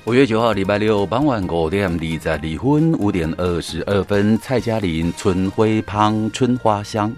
5月9号礼拜六傍晚5点22分，5点22分，蔡嘉玲春晖旁春花香。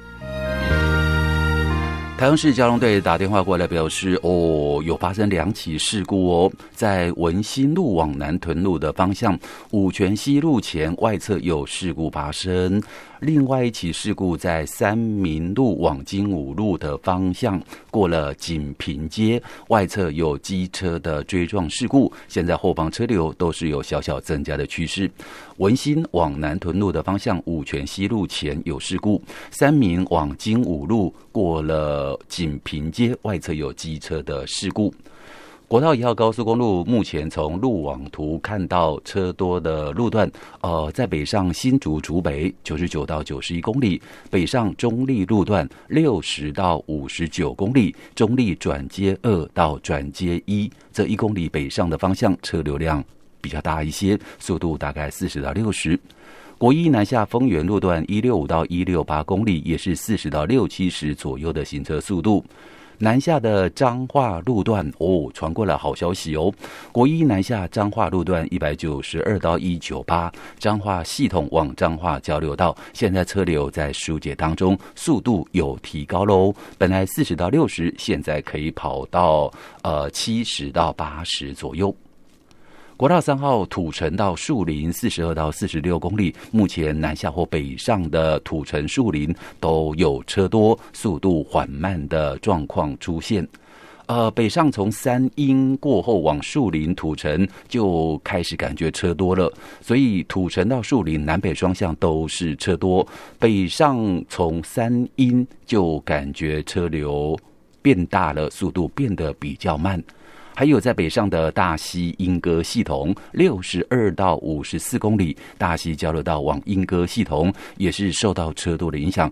台中市交通队打电话过来表示，有发生2起事故在文心路往南屯路的方向，五权西路前外侧有事故发生。另外一起事故在三民路往金武路的方向，过了锦屏街，外侧有机车的追撞事故，现在后方车流都是有小小增加的趋势。文心往南屯路的方向，五权西路前有事故，三民往金武路过了锦屏街，外侧有机车的事故。国道1号高速公路目前从路网图看到车多的路段，在北上新竹竹北99到91公里，北上中立路段60到59公里，中立转接2到转接1，这1公里北上的方向车流量比较大一些，速度大概40到60。国一南下丰原路段165到168公里，也是40到60-70左右的行车速度。南下的彰化路段传过来好消息国一南下彰化路段192到198，彰化系统往彰化交流道现在车流在疏解当中，速度有提高咯，本来40到60，现在可以跑到70到80左右。国道3号土城到树林42到46公里，目前南下或北上的土城树林都有车多，速度缓慢的状况出现。北上从三鹰过后往树林土城就开始感觉车多了，所以土城到树林南北双向都是车多，北上从三鹰就感觉车流变大了，速度变得比较慢。还有在北上的大溪莺歌系统62到54公里，大溪交流道往莺歌系统也是受到车多的影响，